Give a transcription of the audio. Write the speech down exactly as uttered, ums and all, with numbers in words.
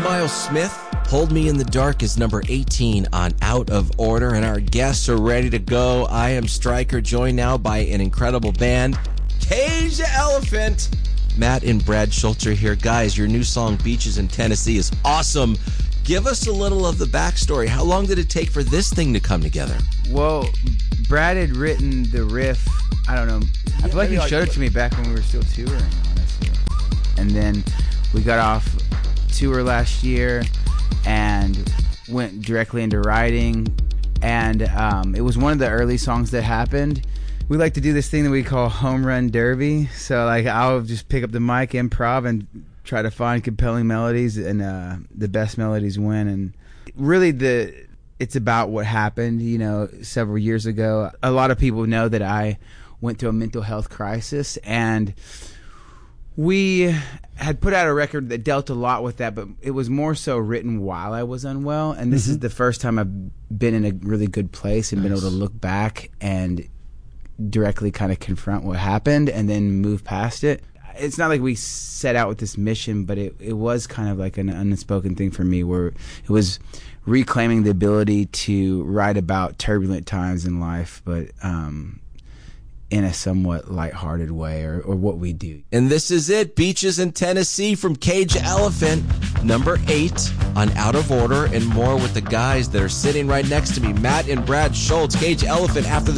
Miles Smith. Hold Me in the Dark is number eighteen on Out of Order, and our guests are ready to go. I am Stryker, joined now by an incredible band, Cage the Elephant. Matt and Brad Schultz are here. Guys, your new song, Beaches in Tennessee, is awesome. Give us a little of the backstory. How long did it take for this thing to come together? Well, Brad had written the riff, I don't know, I feel like he showed it to me back when we were still touring, honestly. And then we got off tour last year and went directly into writing. And um, it was one of the early songs that happened. We like to do this thing that we call home run derby. So like I'll just pick up the mic, improv, and try to find compelling melodies, and uh, the best melodies win. And really, the it's about what happened, you know, several years ago. A lot of people know that I went through a mental health crisis, and we had put out a record that dealt a lot with that, but it was more so written while I was unwell. And this mm-hmm. is the first time I've been in a really good place and nice. been able to look back and directly kind of confront what happened and then move past it. It's not like we set out with this mission, but it, it was kind of like an unspoken thing for me, where it was reclaiming the ability to write about turbulent times in life, but um, in a somewhat lighthearted way, or, or what we do. And this is it, Beaches in Tennessee from Cage the Elephant, number eight on Out of Order, and more with the guys that are sitting right next to me, Matt and Brad Schultz. Cage the Elephant after the